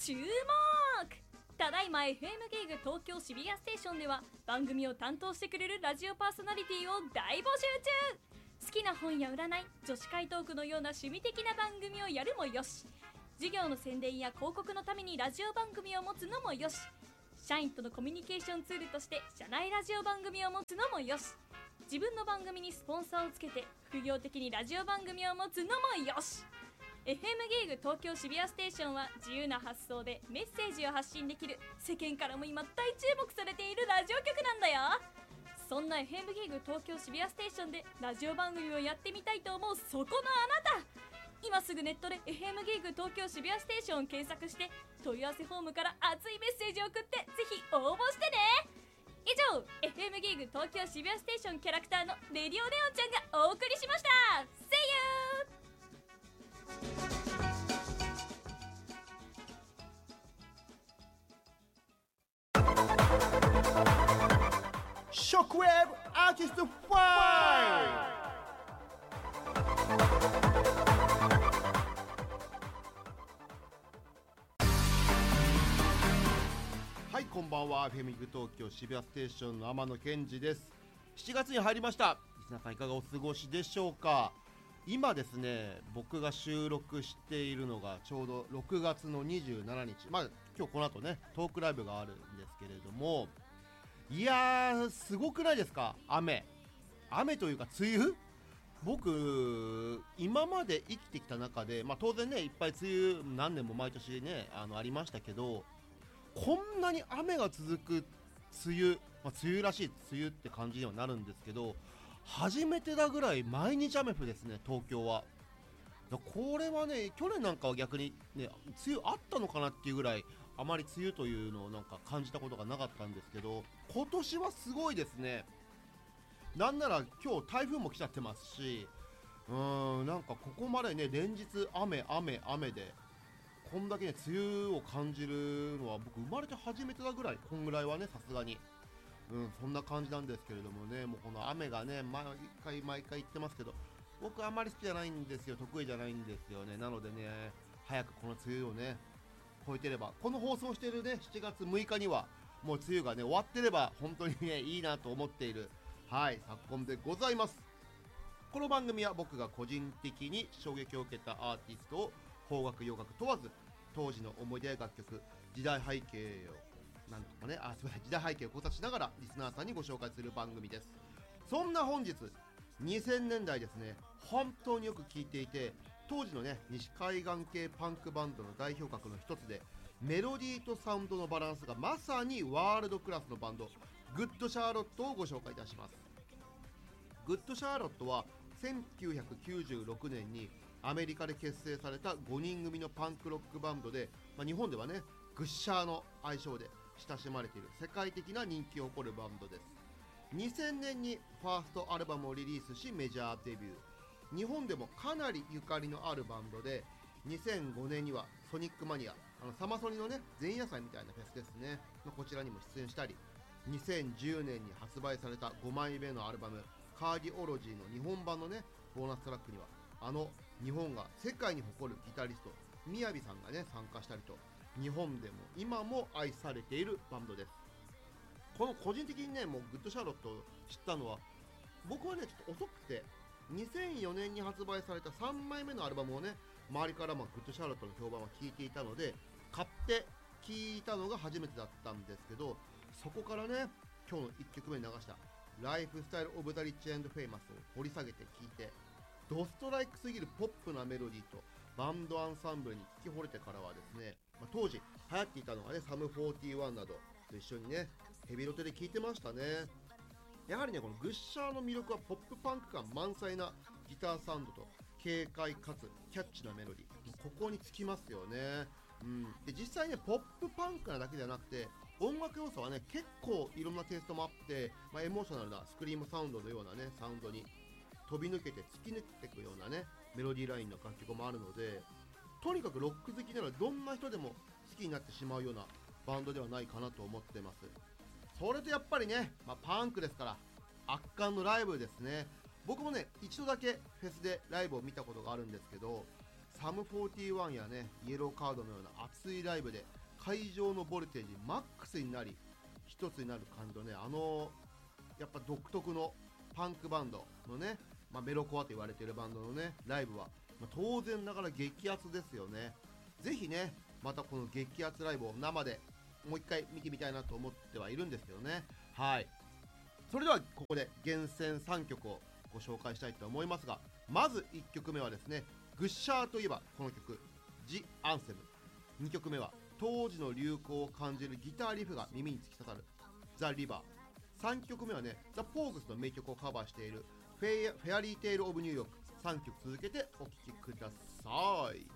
注目。ただいま FM ゲイグ東京渋谷ステーションでは番組を担当してくれるラジオパーソナリティを大募集中。好きな本や占い、女子会トークのような趣味的な番組をやるもよし、事業の宣伝や広告のためにラジオ番組を持つのもよし、社員とのコミュニケーションツールとして社内ラジオ番組を持つのもよし、自分の番組にスポンサーをつけて副業的にラジオ番組を持つのもよし。 FM ゲイグ東京渋谷ステーションは自由な発想でメッセージを発信できる、世間からも今大注目されているラジオ局なんだよ。そんな FM ゲイグ東京渋谷ステーションでラジオ番組をやってみたいと思うそこのあなた、今すぐネットで FM ゲイグ東京渋谷ステーションを検索して問い合わせフォームから熱いメッセージを送ってぜひ応募してね。以上 FM ゲイグ東京渋谷ステーションキャラクターのレディオネオンちゃんがお送りしました。 See you! Shockwave Artist 5! はい、こんばんは。 FM 東京渋谷ステーションの天野健二です。7月に入りました。リスナーさんいかがお過ごしでしょうか。今ですね、僕が収録しているのがちょうど6月の27日、今日この後ねトークライブがあるんですけれども、いやーすごくないですか。雨というか梅雨。僕今まで生きてきた中で、当然ねいっぱい梅雨何年も毎年ねありましたけど、こんなに雨が続く梅雨、梅雨らしい梅雨って感じにはなるんですけど、初めてだぐらい毎日雨降ですね、東京は。これはね、去年なんかは逆にね梅雨あったのかなっていうぐらいあまり梅雨というのをなんか感じたことがなかったんですけど、今年はすごいですね。なんなら今日台風も来ちゃってますし、なんかここまでね連日雨でこんだけね梅雨を感じるのは僕生まれて初めてだぐらい、こんぐらいはねさすがにそんな感じなんですけれどもね、もうこの雨がね毎回言ってますけど、僕あんまり好きじゃないんですよ、得意じゃないんですよね。なのでね、早くこの梅雨をね超えてれば、この放送しているね7月6日にはもう梅雨がね終わってれば本当にねいいなと思っている昨今でございます。この番組は僕が個人的に衝撃を受けたアーティストを邦楽洋楽問わず当時の思い出や楽曲、時代背景を時代背景を考察しながらリスナーさんにご紹介する番組です。そんな本日2000年代ですね、本当によく聴いていて、当時のね西海岸系パンクバンドの代表格の一つで、メロディーとサウンドのバランスがまさにワールドクラスのバンド、グッドシャーロットをご紹介いたします。グッドシャーロットは1996年にアメリカで結成された5人組のパンクロックバンドで、日本ではねグッシャーの愛称で親しまれている世界的な人気を誇るバンドです。2000年にファーストアルバムをリリースしメジャーデビュー。日本でもかなりゆかりのあるバンドで、2005年にはソニックマニア、サマソニのね前夜祭みたいなフェスですね、こちらにも出演したり、2010年に発売された5枚目のアルバムカーディオロジーの日本版のねボーナストラックには日本が世界に誇るギタリストみやびさんがね参加したりと、日本でも今も愛されているバンドです。この個人的にねもうグッドシャーロットを知ったのは、僕はねちょっと遅くて2004年に発売された3枚目のアルバムをね周りからグッドシャーロットの評判は聞いていたので買って聞いたのが初めてだったんですけど、そこからね今日の1曲目に流したライフスタイルオブザリッチ&フェイマスを掘り下げて聞いて、ドストライクすぎるポップなメロディーとバンドアンサンブルに聞き惚れてからはですね、当時流行っていたのがねサム41などと一緒にねヘビロテで聴いてましたね。やはりねこのグッシャーの魅力はポップパンク感満載なギターサウンドと軽快かつキャッチなメロディー、ここにつきますよね。で実際ねポップパンクなだけではなくて音楽要素はね結構いろんなテイストもあって、エモーショナルなスクリームサウンドのようなねサウンドに飛び抜けて突き抜けていくようなねメロディーラインの楽曲もあるので、とにかくロック好きならどんな人でも好きになってしまうようなバンドではないかなと思ってます。それとやっぱりね、パンクですから圧巻のライブですね。僕もね一度だけフェスでライブを見たことがあるんですけど、 サム41やねイエローカードのような熱いライブで会場のボルテージマックスになり一つになる感じのね、やっぱ独特のパンクバンドのね、メロコアと言われているバンドのねライブは、当然ながら激アツですよね。ぜひねまたこの激アツライブを生でもう一回見てみたいなと思ってはいるんですけどね。はい、それではここで厳選3曲をご紹介したいと思いますが、まず1曲目はですね、グッシャーといえばこの曲ジ・アンセム。2曲目は当時の流行を感じるギターリフが耳に突き刺さるザ・リバー。3曲目はねザ・ポーグスの名曲をカバーしているフェアリーテイル・オブ・ニューヨーク。3曲続けてお聴きください。